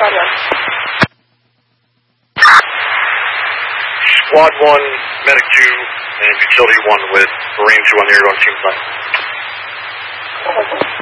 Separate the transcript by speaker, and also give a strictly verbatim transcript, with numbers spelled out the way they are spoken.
Speaker 1: Squad one, Medic two, and Utility one with Marine two on the air on team side.